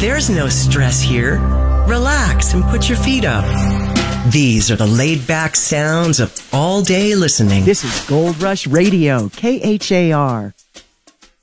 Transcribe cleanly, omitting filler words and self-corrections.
There's no stress here. Relax and put your feet up. These are the laid-back sounds of all-day listening. This is Gold Rush Radio, KHAR.